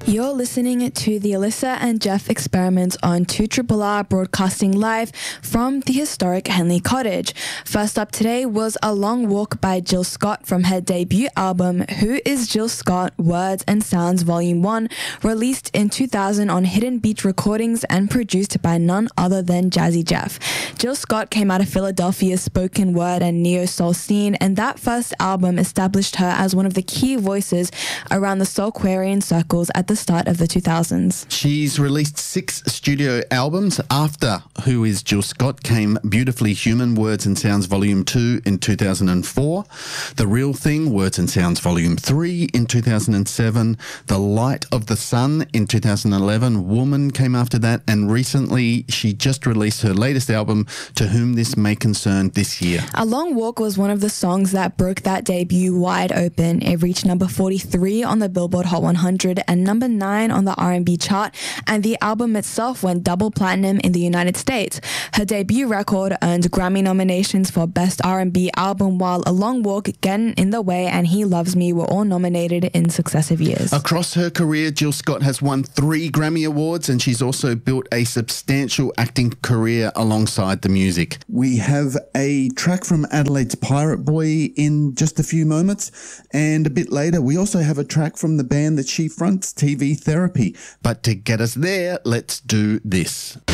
You're listening to the Alyssa and Jeff Experiments on 2RRR broadcasting live from the historic Henley Cottage. First up today was A Long Walk by Jill Scott from her debut album, Who is Jill Scott? Words and Sounds Volume 1, released in 2000 on Hidden Beach Recordings and produced by none other than Jazzy Jeff. Jill Scott came out of Philadelphia's spoken word and neo-soul scene, and that first album established her as one of the key voices around the soulquarian circles at the start of the 2000s. She's released 6 studio albums. After Who is Jill Scott came Beautifully Human, Words and Sounds Volume 2 in 2004, The Real Thing, Words and Sounds Volume 3 in 2007, The Light of the Sun in 2011, Woman came after that, and recently she just released her latest album, To Whom This May Concern, this year. A Long Walk was one of the songs that broke that debut wide open. It reached number 43 on the Billboard Hot 100 and number 9 on the R&B chart, and the album itself went double platinum in the United States. Her debut record earned Grammy nominations for Best R&B Album, while A Long Walk, Getting in the Way, and He Loves Me were all nominated in successive years. Across her career, Jill Scott has won 3 Grammy Awards, and she's also built a substantial acting career alongside the music. We have a track from Adelaide's Pirate Boy in just a few moments, and a bit later we also have a track from the band that she fronts, TV Therapy. But to get us there, let's do this.